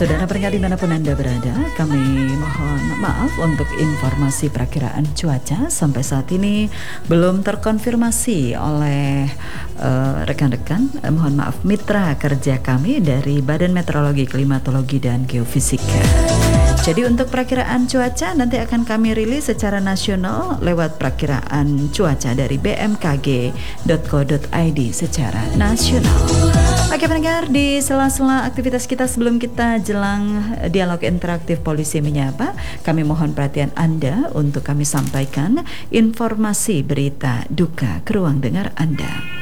Saudara pendengar dimanapun Anda berada, kami mohon maaf untuk informasi perakiraan cuaca sampai saat ini belum terkonfirmasi oleh rekan-rekan, mohon maaf mitra kerja kami dari Badan Meteorologi, Klimatologi dan Geofisika. Jadi untuk perakiraan cuaca nanti akan kami rilis secara nasional lewat perakiraan cuaca dari bmkg.co.id secara nasional. Oke pendengar, di sela-sela aktivitas kita sebelum kita jelang dialog interaktif Polisi Menyapa, kami mohon perhatian Anda untuk kami sampaikan informasi berita duka ke ruang dengar Anda.